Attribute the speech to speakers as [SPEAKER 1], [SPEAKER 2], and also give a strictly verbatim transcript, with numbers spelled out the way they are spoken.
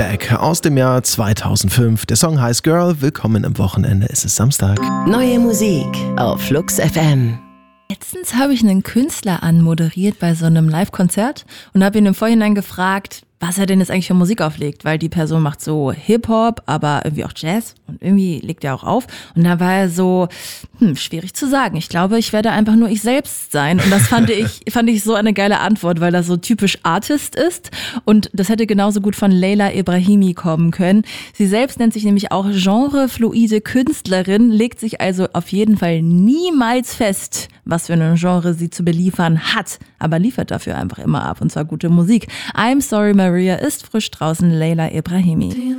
[SPEAKER 1] Back aus dem Jahr zweitausendfünf. Der Song heißt Girl. Willkommen am Wochenende. Es ist Samstag.
[SPEAKER 2] Neue Musik auf Flux F M.
[SPEAKER 3] Letztens habe ich einen Künstler anmoderiert bei so einem Live-Konzert und habe ihn im Vorhinein gefragt, was er denn jetzt eigentlich für Musik auflegt, weil die Person macht so Hip-Hop, aber irgendwie auch Jazz und irgendwie legt er auch auf. Und da war er so, hm, schwierig zu sagen. Ich glaube, ich werde einfach nur ich selbst sein. Und das fand ich, fand ich so eine geile Antwort, weil das so typisch Artist ist. Und das hätte genauso gut von Leila Ebrahimi kommen können. Sie selbst nennt sich nämlich auch genrefluide Künstlerin, legt sich also auf jeden Fall niemals fest, was für ein Genre sie zu beliefern hat, aber liefert dafür einfach immer ab, und zwar gute Musik. I'm Sorry Maria ist frisch draußen, Leila Ebrahimi.